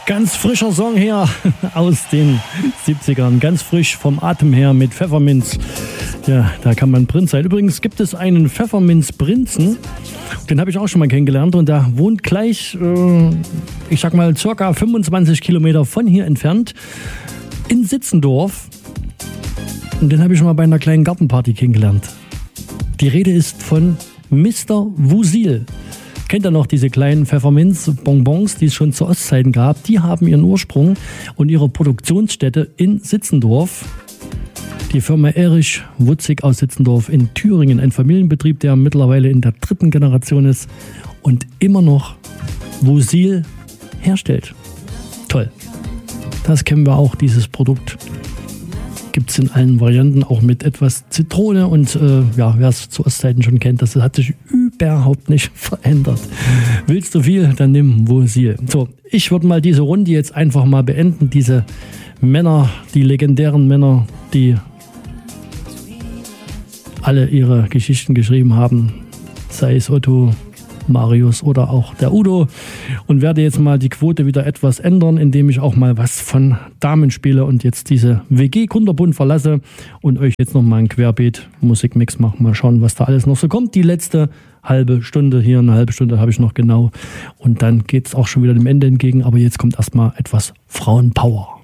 Ganz frischer Song hier aus den 70ern. Ganz frisch vom Atem her mit Pfefferminz. Ja, da kann man Prinz sein. Übrigens gibt es einen Pfefferminz-Prinzen. Den habe ich auch schon mal kennengelernt. Und der wohnt gleich, ich sag mal, circa 25 Kilometer von hier entfernt in Sitzendorf. Und den habe ich schon mal bei einer kleinen Gartenparty kennengelernt. Die Rede ist von Mr. Wusil. Kennt ihr noch diese kleinen Pfefferminz-Bonbons, die es schon zu Ostzeiten gab? Die haben ihren Ursprung und ihre Produktionsstätte in Sitzendorf. Die Firma Erich Wutzig aus Sitzendorf in Thüringen. Ein Familienbetrieb, der mittlerweile in der 3. Generation ist und immer noch Wusil herstellt. Toll. Das kennen wir auch, dieses Produkt. Gibt es in allen Varianten, auch mit etwas Zitrone. Und ja, wer es zu Ostzeiten schon kennt, das hat sich überhaupt nicht verändert. Willst du viel, dann nimm Wusil. So, ich würde mal diese Runde jetzt einfach mal beenden. Diese Männer, die legendären Männer, die alle ihre Geschichten geschrieben haben, sei es Otto, Marius oder auch der Udo, und werde jetzt mal die Quote wieder etwas ändern, indem ich auch mal was von Damen spiele und jetzt diese WG-Kunterbund verlasse und euch jetzt nochmal einen Querbeet-Musikmix machen. Mal schauen, was da alles noch so kommt. Die letzte halbe Stunde hier, eine halbe Stunde habe ich noch genau, und dann geht es auch schon wieder dem Ende entgegen, aber jetzt kommt erstmal etwas Frauenpower.